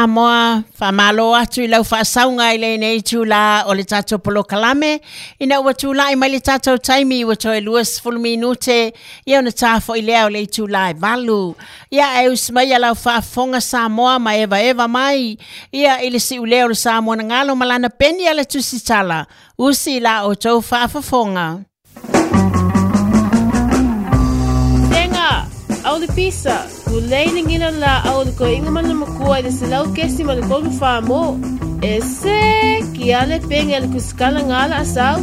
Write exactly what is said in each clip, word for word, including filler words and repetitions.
Samoa, whamalo atu I lau whaasaunga I le nei tūla o le tātou polo kalame. Ina ua tūla I mai le tātou taimi ua toe luas fulu minute. Ia ona tāfo I lea o le tūla I valu. Ia e usmai a lau whaafonga Samoa ma eva eva mai. Ia I le si uleo le Samoa na ngalo malana peni a le tusitala. Usi la o tau whaafonga. Tenga, au le pisa. Kuleining ina la au le ko inga mana makua I le silau kesi ma le kolu whaamo. E se ki ale penga le kuskala ngala asau.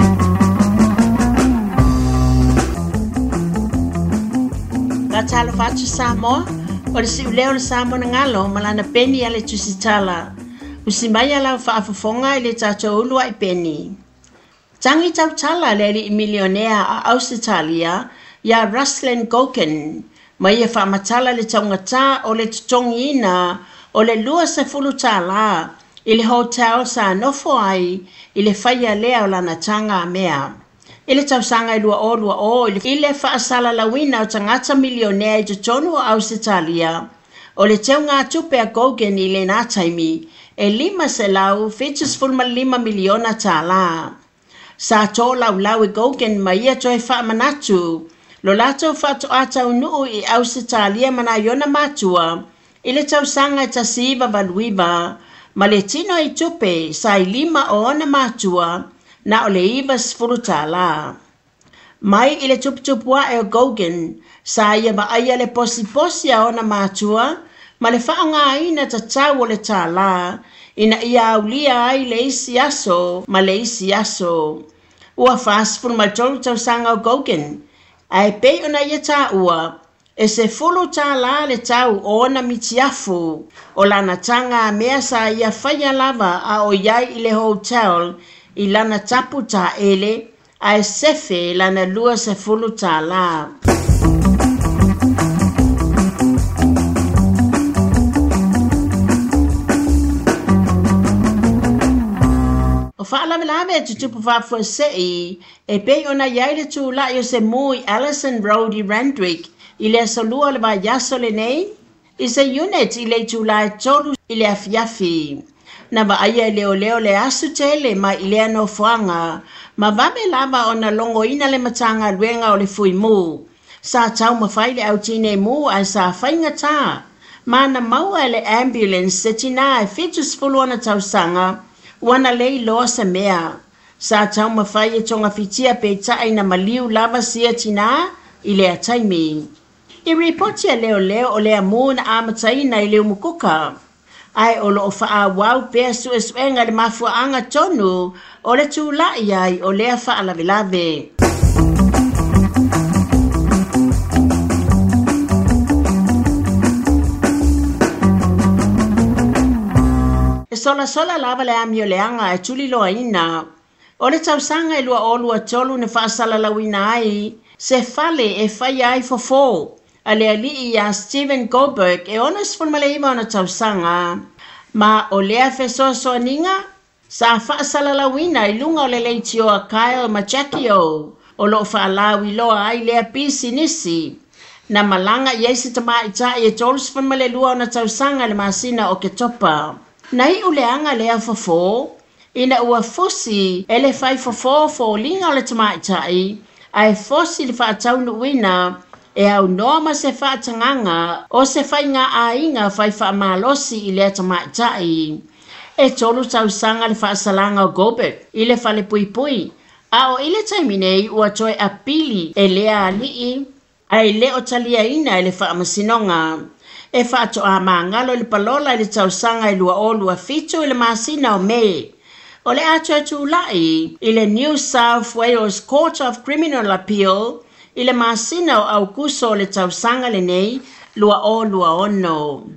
La tala fatu Samoa, o le si uleo le Samoa na ngalo malana peni a le tusitala. Usimaya la whaafonga I le tātou ulua I peni. Tangi tau tala le li milionea a Australia, ya Ruslan Goken, mai e whaamatala le taungata o le tutongi ina o le lua se fulu tala, I le hotel sa nofo ai, I le whaia lea o lana tanga mea. I le tausanga I lua o lua o, I le whaasala lawina o tangata milionea I tutonu o Australia, o le teunga tupe a Goken I le nātaimi, e lima se lau, fetus fulma lima miliona tala. Sa tō lau lau I Goken mai ia toi whaamanatu, lo lato fatu atau nuu I Australia mana yona matua, I le tausanga I tasiva valuiva, ma le tino I tupe sa I lima o ona matua, na o le iwa sfurutala. Mai I le tuptupua e o Goken, sa ia ba aia le posi posi a ona matua, ma le whaanga ina tatau o le tala, ina ia aulia ai le isi aso, ma le isi aso. Ua whaasfuru ma tolu tausanga o Goken, ai pei ona ia tā ua, e se fulu tā la le tau o ona mitiafu, o lana tanga mea sa ia whaia lava a o iai I le hotel, I lana tapu tā ele, ai sefe lana lua se fulu tā la. Whaalawelawe tu tupu whafua sei, e pei ona iaile tu la yo se mui Allison Rody Randwick, I le asolua le vai yaso le nei, I se unit I le tu la e tolu I le afiafi. Na va aia leo leo le asu tele ma I le ano fuanga, ma vame lava ona longo ina le matanga ruenga o le fui mu. Sa tau mawhai le au tine mu a sa whainga tā. Ma na maua le ambulance se tina e fitus fuluana tau sanga, wana lei loa sa mea. Sa tau mawhai e tonga fitia pe tai na maliu lava sia tina I le ataimi. I reportia leo leo o lea mūna amataina I leo mukuka. Ai o lo faa wau pea sue suenga le mafuanga tonu o le tūlai ai o lea faa lave lave. E sola sola lava le amio leanga e tuli loa ina. O le tausanga I lua o lua tolu ne faa sala lawina ai, se fale e fai ai fofo. A le alii a Steven Goldberg e onas fulmalima ona tausanga. Ma o lea fesoso aninga, sa faa sala lawina I lunga o le leitio a Kyle Machakio, o lo faa lawi loa ai lea pisi nisi. Na malanga i eisi tama ita i e tolus fulmale lua ona tausanga le masina o ke topa. Nai uleanga lea fofo, ina ua fosi ele fai fofo fo linga o le tama ita i, ai fosi le faa taunu wina, e au noma se faa tanganga o se fai ngā ainga fai faa malosi I lea tamaitai. E tolu tausanga le faa salanga o Goldberg, I le fale pui pui. A o ile taiminei ua toe apili e lea alii, ai le o talia ina e le faa masinonga. E faa to a maangalo le palola I le tausanga I lua o lua fitu I le masina o me. O le atua tūlai, I le New South Wales Court of Criminal Appeal, I le masina o au kuso le tausanga le nei, lua o lua ono.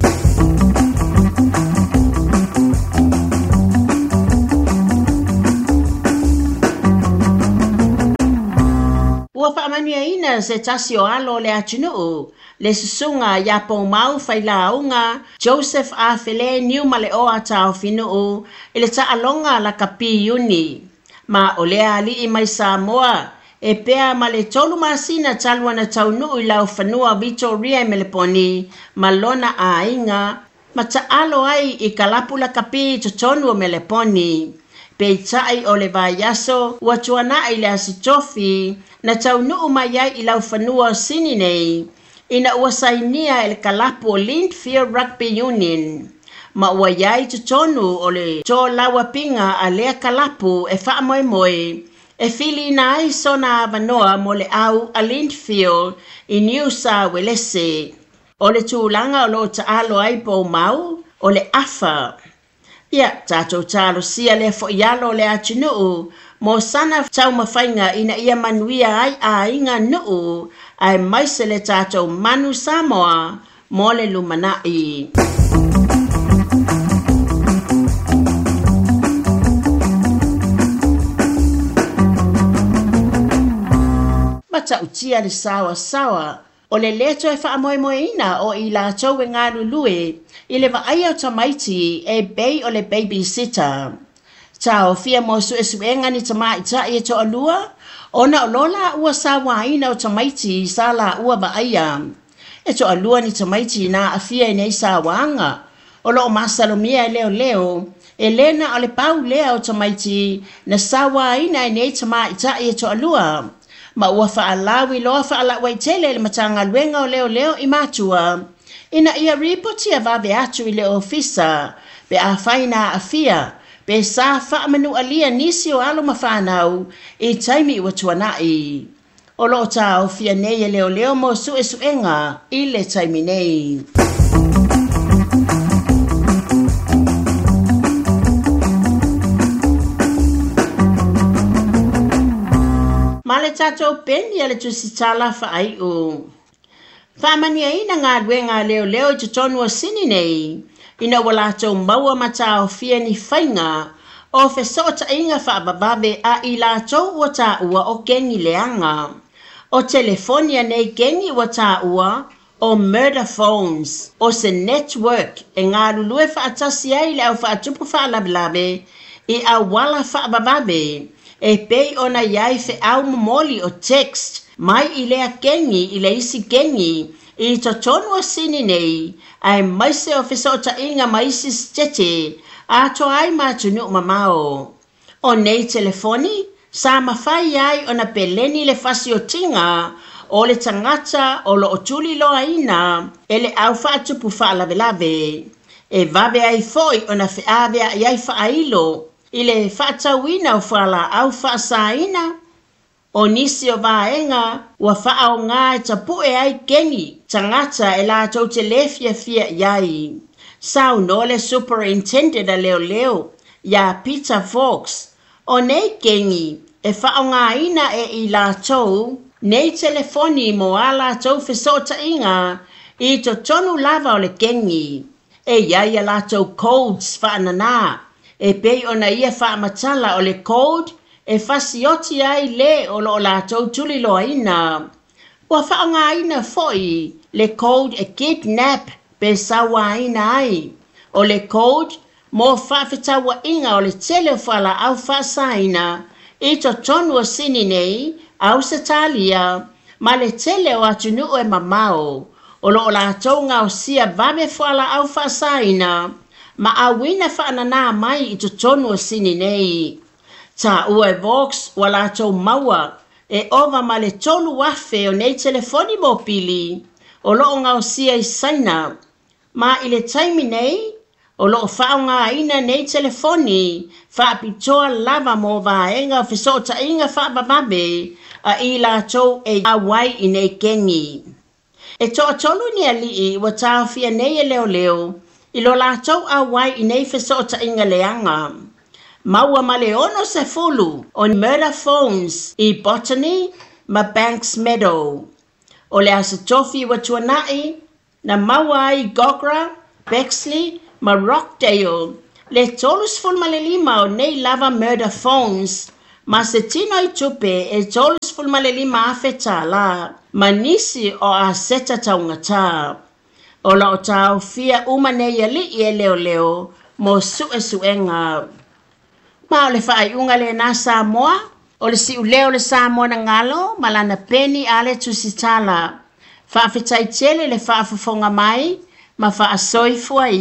Ua whaamania ina se tasi o alo le atunuu, le susunga ya po mau whaila aunga, Joseph A. Fele niu male o atao finuu, I le taalonga la kapi uni. Ma o lea ali I mai Samoa, e pea ma le tolu masina talua na taunu I lau whanua Victoria Meleponi, ma lona a inga, Ma taalo ai i kalapula kapi totonu o meleponi. Pe tai o le vaiaso ua tuana i le asitofi na taunuu mai ai i lau whanua sini nei. Ina ua sainia e le kalapu o Lindfield Rugby Union. Ma ua iai totonu o le tō lawa pinga a lea kalapu e wha moe moe. E fili ina ai sona avanoa mo le au a Lindfield i New South Wales. O le tūlanga o lo taalo ai po mau o le afa. Ia, tātou tālo sia le fo ialo le atunuu, mo sana tau mawhainga ina ia manuia ai a inga nuu, ai maise le tātou manu Samoa, mo le lumanai. Mata utia le sawa sawa, o le leto e wha moe moe ina o i la tau e ngā lulue, i le wa aia o tamaiti e bei o le babysitter. Tau fia mo su e suenga ni tamai ta i e to alua, ona o lola ua sa wa ina o tamaiti sa la ua wa aia. E to alua ni tamaiti na a fia i nei sa wanga, o lo o masalomia e leo leo, e lena o le pau lea o tamaiti na sa wa ina i nei tamai ta i e to alua. Ma ua whaalawi loa whaalawa i tele le matanga luenga o leo leo i mātua. Ina ia ripoti a vawe atu i le ofisa, pe a whaina a fia, pe sa whaamanu alia nisi o alo mawhanau i taimi ua tuanai. O lo ta o fia nei e leo leo mo su e suenga i le taimi nei. Male tatou peni ale tusitala whaai u. Whamania ina ngā luenga leo leo i tutonu o sini nei. Ina wala tau maua mata o fia ni whainga. O fesota inga whaabababe a i la tau ua tā ua o gengi leanga. O telefonia nei gengi ua tā ua o murder phones. O se network e ngā lulue whaatasi ai le au whaatupu whaalabilabe i a wala whaabababe. E pei ona iai fe au momoli o text mai i lea gengi i le isi gengi i to tonu o sini nei ai maise o fesota inga maisi stete a to ai matunu mamao. O nei telefoni sa mawhai ai ona peleni le fasi o tinga o le tangata o lo o tuli loa ina e le au whaatupu whaalavelave. E vabe ai foi ona fe ave ai ai whaailo i le whaatauina o whala au whaasaina. O nisi o vaenga, ua wha o ngā e tapu e ai gengi, tangata e la tau te lefia fia iai. Sau no le superintendent a leo leo, ya Peter Fox. O nei gengi, e wha o ngā ina e i la tau, nei telefoni mo a la tau whesota inga, i to tonu lava o le gengi. E iai a la tau codes whaanana. E pei ona ia wha matala o le code, e fasioti ai le o lo la tau tuli loa ina. Ua wha ngā ina foi, le code e kidnap pe sawa ina ai. O le code, mo whawhetawa inga o le tele whala au whasaina, i to tonu o sini nei, au satalia, ma le tele o atunu e mamao, o lo la tau ngā o sia vame whala au whasaina, ma awina whaanana mai i to tonu o sini nei. Ta ua e Vox wala tau maua e ova ma le tolu wafe o nei telefoni mopili o loo ngau sia i saina. Ma i le taimi nei o loo whao ngā ina nei telefoni whaapitoa lava mo vaenga o whisota inga whaabababe a i la tau e awai i nei gengi. E toa tolu ni alii wa tau fia nei e leo leo i lo la tau awai i nei whisota inga leanga. Maua male ono se fulu on murder phones i Botany ma Banks Meadow. O le asa tofi wa tuanai na maua ai Gogra, Bexley ma Rockdale. Le tolus ful male lima o nei lava murder phones ma se tino i tupe e tolus ful male lima afeta la ma nisi o a seta taungata. O la o tau fia umane yali i e leo leo mo sue suenga. Ma o le whaai unga le nā Samoa, o le si uleo le Samoa na ngalo, ma lana peni ale tusitala. Whaafetai tele le whaafafonga mai, ma whaasoifua i